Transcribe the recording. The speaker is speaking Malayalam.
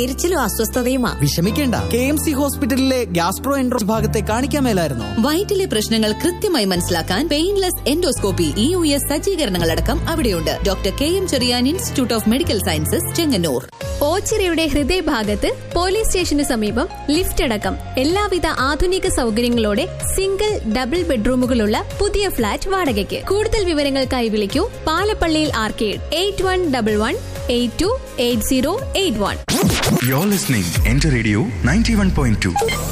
എരിച്ചിലും അസ്വസ്ഥതയുമാ. വിഷമിക്കേണ്ട, KMC ഹോസ്പിറ്റലിലെ ഗ്യാസ്ട്രോ എൻട്രോ വിഭാഗത്തെ കാണിക്കാൻ മേലായിരുന്നോ? വയറ്റിലെ പ്രശ്നങ്ങൾ കൃത്യമായി മനസ്സിലാക്കാൻ പെയിൻലെസ് എൻഡോസ്കോപ്പി, EUS സജ്ജീകരണങ്ങളടക്കം അവിടെയുണ്ട്. Doctor KM Cherian institute of medical sciences, Chengannur. ഓച്ചിറയുടെ ഹൃദയഭാഗത്ത് പോലീസ് സ്റ്റേഷന് സമീപം ലിഫ്റ്റ് അടക്കം എല്ലാവിധ ആധുനിക സൗകര്യങ്ങളോടെ സിംഗിൾ ഡബിൾ ബെഡ്റൂമുകളുള്ള പുതിയ ഫ്ളാറ്റ് വാടകയ്ക്ക്. കൂടുതൽ വിവരങ്ങൾക്കായി വിളിക്കൂ പാലപ്പള്ളിയിൽ arcade 8111828081. You're listening Enter Radio 91.2.